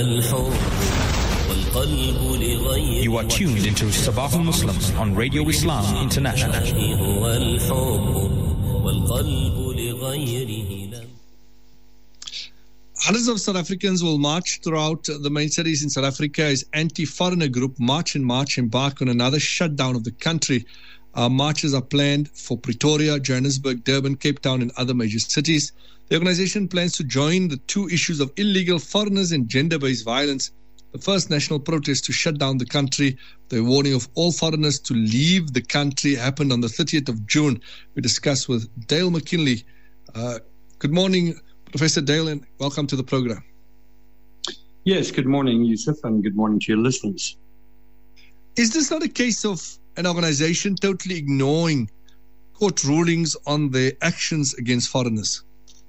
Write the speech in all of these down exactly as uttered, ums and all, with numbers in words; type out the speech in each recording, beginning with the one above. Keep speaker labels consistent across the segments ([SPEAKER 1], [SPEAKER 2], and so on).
[SPEAKER 1] You are tuned into Sabah al-Muslim on Radio Islam International.
[SPEAKER 2] Hundreds of South Africans will march throughout the main cities in South Africa as anti-foreigner group March in March embark on another shutdown of the country. Uh, marches are planned for Pretoria, Johannesburg, Durban, Cape Town and other major cities. The organization plans to join the two issues of illegal foreigners and gender-based violence. The first national protest to shut down the country, the warning of all foreigners to leave the country, happened on the thirtieth of June. We discuss with Dale McKinley. Uh, good morning, Professor Dale, and welcome to the program.
[SPEAKER 3] Yes, good morning, Yusuf, and good morning to your listeners.
[SPEAKER 2] Is this not a case of an organization totally ignoring court rulings on their actions against foreigners?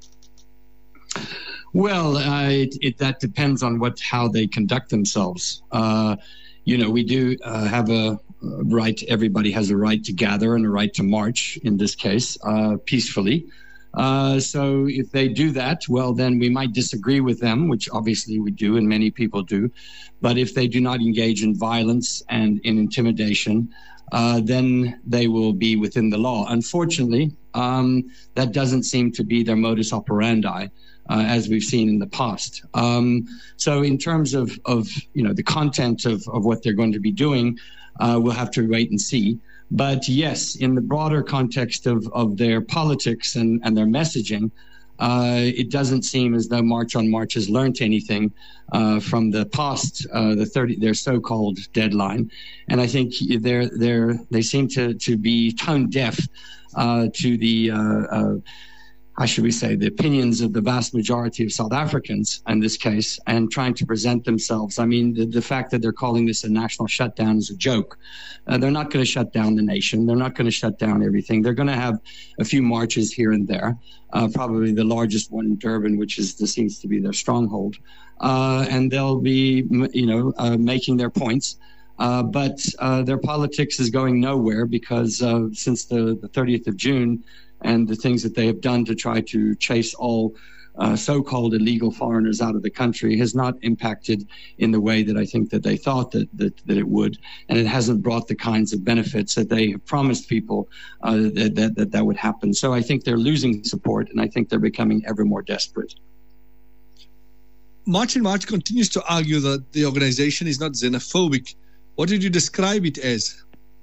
[SPEAKER 3] Well, uh, it, it, that depends on what how they conduct themselves. Uh, you know, we do uh, have a, a right, everybody has a right to gather and a right to march, in this case, uh, peacefully. Uh, so if they do that, well, then we might disagree with them, which obviously we do and many people do. But if they do not engage in violence and in intimidation, uh, then they will be within the law. Unfortunately, um, that doesn't seem to be their modus operandi, uh, as we've seen in the past. Um, so in terms of, of, you know, the content of, of what they're going to be doing, uh, we'll have to wait and see. But yes, in the broader context of, of their politics and, and their messaging, uh, it doesn't seem as though March on March has learned anything uh, from the past, uh, the thirty, their so-called deadline. And I think they're, they're, they seem to, to be tone deaf uh, to the, uh, uh, how should we say, the opinions of the vast majority of South Africans in this case, and trying to present themselves. I mean, the, the fact that they're calling this a national shutdown is a joke. Uh, they're not going to shut down the nation. They're not going to shut down everything. They're going to have a few marches here and there, uh, probably the largest one in Durban, which is the, seems to be their stronghold. Uh, and they'll be, you know, uh, making their points. Uh, but uh, their politics is going nowhere because uh, since the, the thirtieth of June, and the things that they have done to try to chase all uh, so-called illegal foreigners out of the country has not impacted in the way that I think that they thought that that, that it would. And it hasn't brought the kinds of benefits that they have promised people uh, that, that, that that would happen. So I think they're losing support, and I think they're becoming ever more desperate.
[SPEAKER 2] March in March continues to argue that the organization is not xenophobic. What did you describe it as?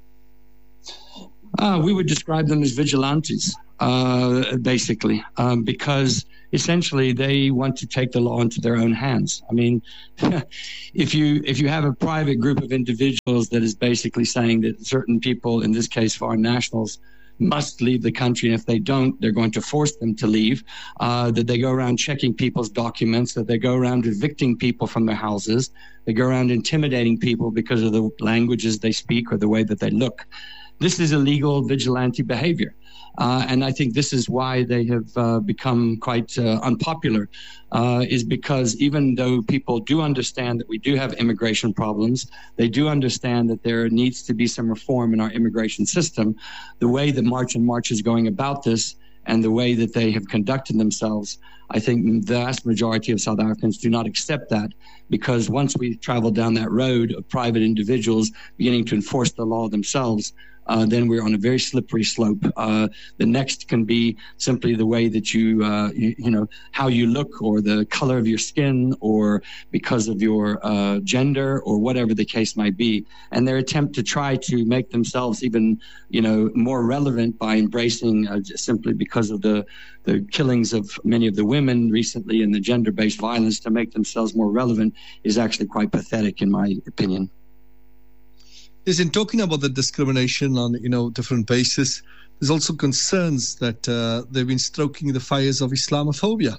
[SPEAKER 3] Uh, we would describe them as vigilantes, uh, basically, um, because essentially they want to take the law into their own hands. I mean, if you if you have a private group of individuals that is basically saying that certain people, in this case foreign nationals, must leave the country, and if they don't, they're going to force them to leave, uh, that they go around checking people's documents, that they go around evicting people from their houses, they go around intimidating people because of the languages they speak or the way that they look. This is illegal vigilante behavior. Uh, and I think this is why they have uh, become quite uh, unpopular, uh, is because even though people do understand that we do have immigration problems, they do understand that there needs to be some reform in our immigration system. The way that March on March is going about this and the way that they have conducted themselves, I think the vast majority of South Africans do not accept that, because once we travel down that road of private individuals beginning to enforce the law themselves, Uh, then we're on a very slippery slope. Uh, the next can be simply the way that you, uh, you, you know, how you look, or the color of your skin, or because of your uh, gender, or whatever the case might be. And their attempt to try to make themselves even, you know, more relevant by embracing uh, simply because of the, the killings of many of the women recently and the gender-based violence, to make themselves more relevant, is actually quite pathetic, in my opinion.
[SPEAKER 2] Yes, in talking about the discrimination on, you know, different bases, there's also concerns that uh, they've been stoking the fires of Islamophobia.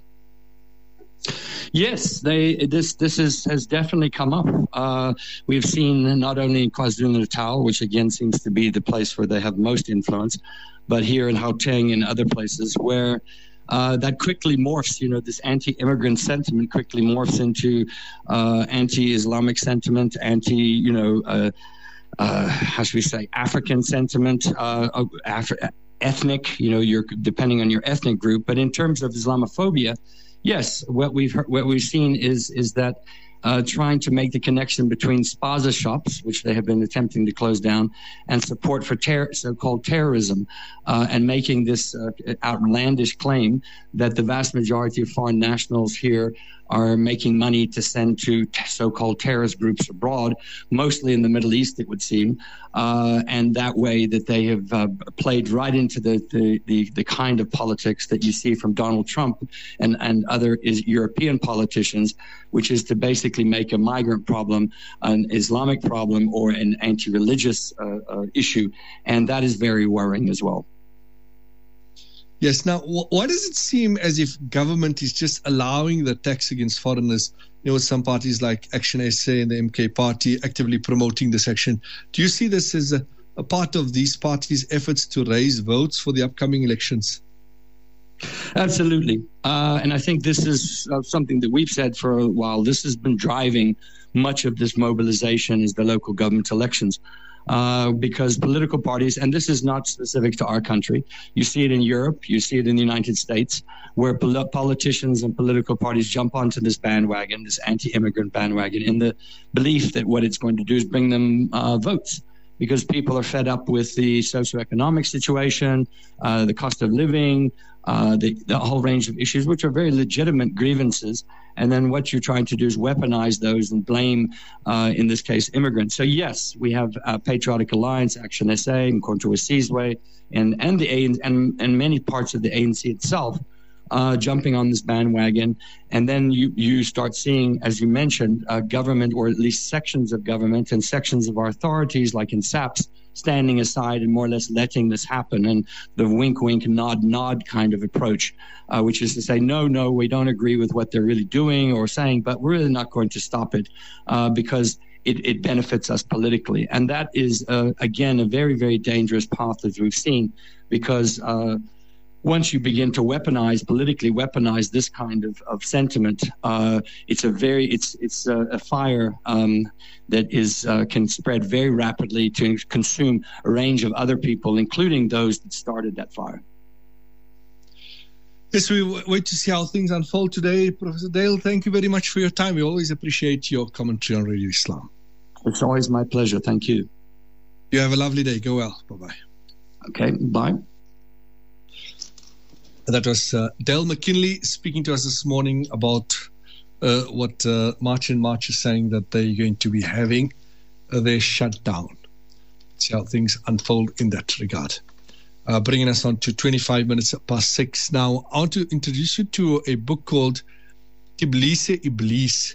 [SPEAKER 3] Yes, they. This this is, has definitely come up. Uh, we've seen not only in KwaZulu-Natal, which again seems to be the place where they have most influence, but here in Gauteng and other places where Uh, that quickly morphs, you know, this anti-immigrant sentiment quickly morphs into uh, anti-Islamic sentiment, anti, you know, uh, uh, how should we say, African sentiment, uh, Afri- ethnic, you know, you're depending on your ethnic group. But in terms of Islamophobia, yes, what we've heard, what we've seen is is that uh, trying to make the connection between spaza shops, which they have been attempting to close down, and support for ter- so-called terrorism, uh, and making this uh, outlandish claim that the vast majority of foreign nationals here are making money to send to t- so-called terrorist groups abroad, mostly in the Middle East, it would seem, uh, and that way that they have uh, played right into the, the, the, the kind of politics that you see from Donald Trump and, and other is European politicians, which is to basically make a migrant problem an Islamic problem or an anti-religious uh, uh, issue, and that is very worrying as well.
[SPEAKER 2] Yes. Now, why does it seem as if government is just allowing the attacks against foreigners? You know, some parties like Action S A and the M K Party actively promoting this action. Do you see this as a, a part of these parties' efforts to raise votes for the upcoming elections?
[SPEAKER 3] Absolutely. Uh, and I think this is uh, something that we've said for a while. This has been driving much of this mobilization is the local government elections. Uh, because political parties, and this is not specific to our country, you see it in Europe, you see it in the United States, where pol- politicians and political parties jump onto this bandwagon, this anti-immigrant bandwagon, in the belief that what it's going to do is bring them uh, votes. Because people are fed up with the socioeconomic situation, uh, the cost of living, uh, the, the whole range of issues, which are very legitimate grievances. And then what you're trying to do is weaponize those and blame, uh, in this case, immigrants. So yes, we have uh, Patriotic Alliance, Action S A, Mkhonto we Sizwe, and and the A N C, and and many parts of the A N C itself. Uh, jumping on this bandwagon, and then you, you start seeing, as you mentioned, uh, government, or at least sections of government and sections of our authorities, like in S A P S, standing aside and more or less letting this happen, and the wink, wink, nod, nod kind of approach, uh, which is to say, no, no, we don't agree with what they're really doing or saying, but we're really not going to stop it uh, because it, it benefits us politically. And that is, uh, again, a very, very dangerous path, as we've seen, because uh, once you begin to weaponize, politically weaponize this kind of, of sentiment, uh, it's a very, it's it's a, a fire um, that is uh, can spread very rapidly to consume a range of other people, including those that started that fire.
[SPEAKER 2] Yes, we wait to see how things unfold today. Professor Dale, thank you very much for your time. We always appreciate your commentary on Radio Islam.
[SPEAKER 3] It's always my pleasure. Thank you.
[SPEAKER 2] You have a lovely day. Go well. Bye-bye.
[SPEAKER 3] Okay, bye.
[SPEAKER 2] That was uh, Dale McKinley speaking to us this morning about uh, what uh, March and March is saying that they're going to be having uh, their shutdown. See how things unfold in that regard. Uh, bringing us on to twenty-five minutes past six. Now, I want to introduce you to a book called Tiblise Iblis.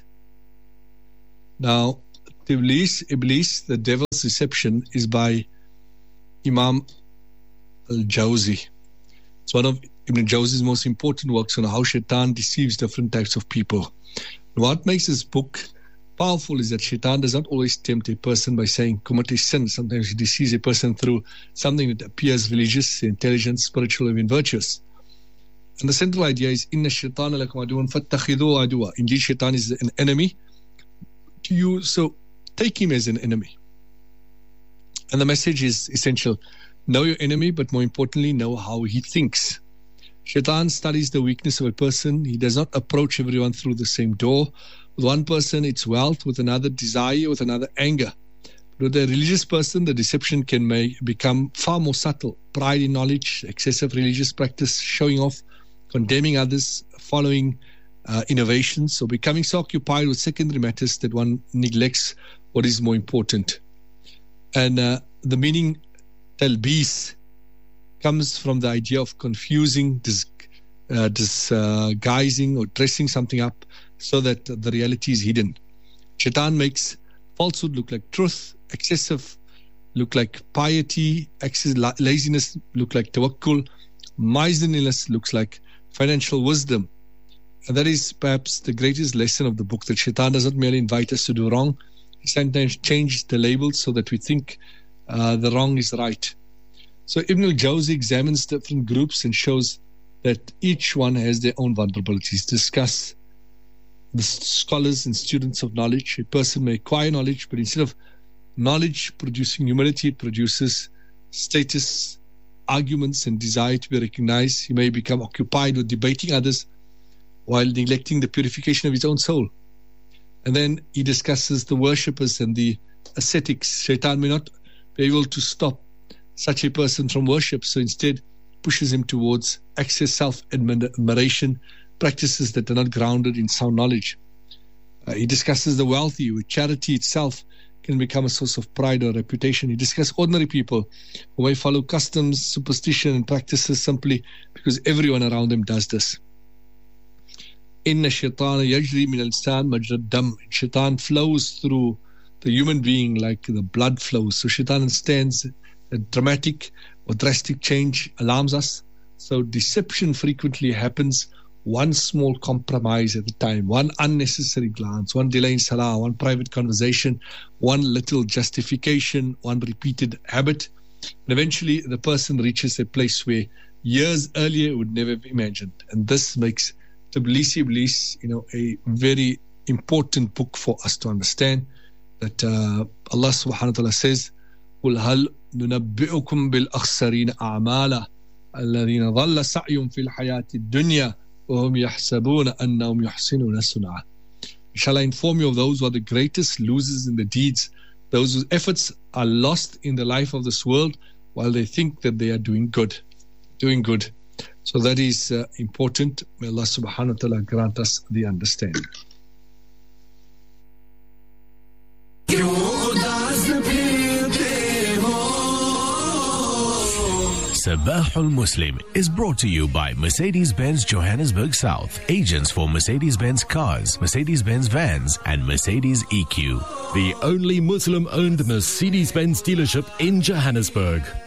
[SPEAKER 2] Now, Tiblise Iblis, The Devil's Deception, is by Imam al-Jawzi. It's one of Ibn Jawzi's most important works on how Shaitan deceives different types of people. And what makes this book powerful is that Shaitan does not always tempt a person by saying, commit a sin. Sometimes he deceives a person through something that appears religious, intelligent, spiritual, or even virtuous. And the central idea is, Inna Shaitana lakum aduwwan fattakhidhuhu aduwwa. Indeed, Shaitan is an enemy to you, so take him as an enemy. And the message is essential. Know your enemy, but more importantly, know how he thinks. Shaitan studies the weakness of a person. He does not approach everyone through the same door. With one person, it's wealth. With another, desire. With another, anger. But with a religious person, the deception can may become far more subtle. Pride in knowledge, excessive religious practice, showing off, condemning others, following uh, innovations, so becoming so occupied with secondary matters that one neglects what is more important. And uh, the meaning talbis comes from the idea of confusing, dis, uh, disguising, or dressing something up so that the reality is hidden. Shaitan makes falsehood look like truth, excessive look like piety, excess laziness look like tawakkul, miserliness looks like financial wisdom. And that is perhaps the greatest lesson of the book, that Shaitan does not merely invite us to do wrong. He sometimes changes the labels so that we think uh, the wrong is right. So Ibn al-Jawzi examines different groups and shows that each one has their own vulnerabilities. Discuss the scholars and students of knowledge. A person may acquire knowledge, but instead of knowledge producing humility, it produces status, arguments, and desire to be recognized. He may become occupied with debating others while neglecting the purification of his own soul. And then he discusses the worshippers and the ascetics. Shaitan may not be able to stop such a person from worship, so instead pushes him towards excess self-admiration, practices that are not grounded in sound knowledge. Uh, he discusses the wealthy, with charity itself can become a source of pride or reputation. He discusses ordinary people who may follow customs, superstition, and practices simply because everyone around them does this. Inna shaitana yajri min al-insan majra dam. Shaitan flows through the human being like the blood flows. So shaitan understands a dramatic or drastic change alarms us. So deception frequently happens one small compromise at a time, one unnecessary glance, one delay in salah, one private conversation, one little justification, one repeated habit. And eventually the person reaches a place where years earlier would never have imagined. And this makes Tablisi Iblis, you know, a very important book for us to understand that uh, Allah subhanahu wa ta'ala says, قُلْ هَلْ نُنَبِّئُكُمْ بِالْأَخْسَرِينَ أَعْمَالًا الَّذِينَ ظَلَّ سَعْيُهُمْ فِي الْحَيَاةِ الدُّنْيَا وَهُمْ يَحْسَبُونَ أَنَّهُمْ يُحْسِنُونَ صُنْعًا. Shall I inform you of those who are the greatest losers in the deeds, those whose efforts are lost in the life of this world while they think that they are doing good, doing good. So that is uh, important. May Allah subhanahu wa ta'ala grant us the understanding.
[SPEAKER 4] Sabahul Muslim is brought to you by Mercedes-Benz Johannesburg South, agents for Mercedes-Benz cars, Mercedes-Benz vans, and Mercedes E Q.
[SPEAKER 5] The only Muslim-owned Mercedes-Benz dealership in Johannesburg.